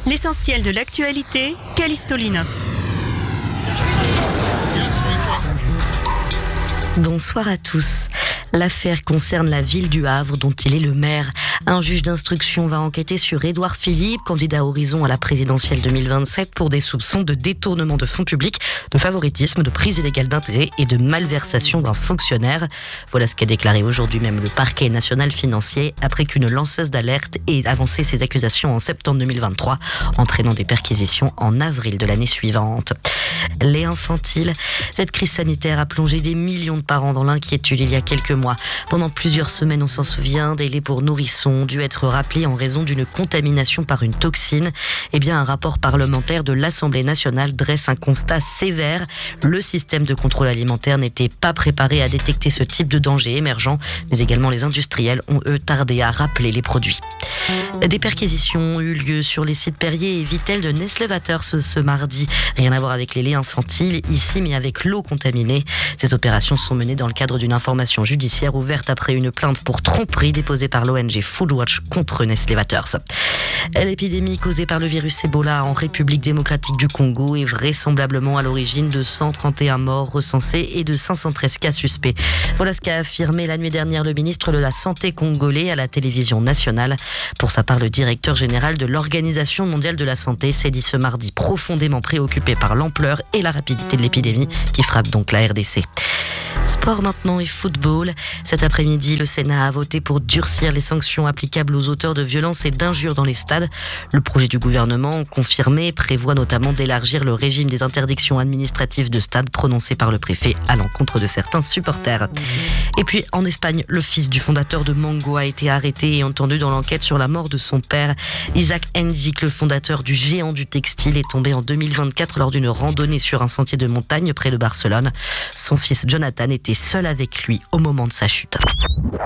L'essentiel de l'actualité, Callisto Lina. Bonsoir à tous. L'affaire concerne la ville du Havre dont il est le maire. Un juge d'instruction va enquêter sur Édouard Philippe, candidat Horizon à la présidentielle 2027 pour des soupçons de détournement de fonds publics, de favoritisme, de prise illégale d'intérêt et de malversation d'un fonctionnaire. Voilà ce qu'a déclaré aujourd'hui même le parquet national financier après qu'une lanceuse d'alerte ait avancé ses accusations en septembre 2023, entraînant des perquisitions en avril de l'année suivante. Les infantiles. Cette crise sanitaire a plongé des millions de parents dans l'inquiétude il y a quelques mois. Pendant plusieurs semaines, on s'en souvient, des laits pour nourrissons ont dû être rappelés en raison d'une contamination par une toxine. Un rapport parlementaire de l'Assemblée nationale dresse un constat sévère. Le système de contrôle alimentaire n'était pas préparé à détecter ce type de danger émergent, mais également les industriels ont eux tardé à rappeler les produits. Des perquisitions ont eu lieu sur les sites Perrier et Vittel de Nestlé Waters ce mardi. Rien à voir avec les laits infantiles ici, mais avec l'eau contaminée. Ces opérations sont menées dans le cadre d'une information judiciaire ouverte après une plainte pour tromperie déposée par l'ONG Foodwatch contre Nestlé Waters. L'épidémie causée par le virus Ebola en République démocratique du Congo est vraisemblablement à l'origine de 131 morts recensés et de 513 cas suspects. Voilà ce qu'a affirmé la nuit dernière le ministre de la Santé congolais à la télévision nationale. Pour sa part, le directeur général de l'Organisation mondiale de la santé s'est dit ce mardi profondément préoccupé par l'ampleur et la rapidité de l'épidémie qui frappe donc la RDC. Sport maintenant et football. Cet après-midi, le Sénat a voté pour durcir les sanctions applicables aux auteurs de violences et d'injures dans les stades. Le projet du gouvernement, confirmé, prévoit notamment d'élargir le régime des interdictions administratives de stade prononcées par le préfet à l'encontre de certains supporters. Et puis, en Espagne, le fils du fondateur de Mango a été arrêté et entendu dans l'enquête sur la mort de son père. Isaac Henzik, le fondateur du géant du textile, est tombé en 2024 lors d'une randonnée sur un sentier de montagne près de Barcelone. Son fils Jonathan était seul avec lui au moment de sa chute.